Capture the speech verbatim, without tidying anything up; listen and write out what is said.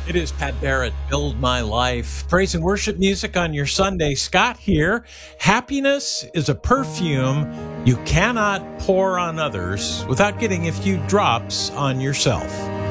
It is Pat Barrett, Build My Life. Praise and worship music on your Sunday. Scott here. Happiness is a perfume you cannot pour on others without getting a few drops on yourself.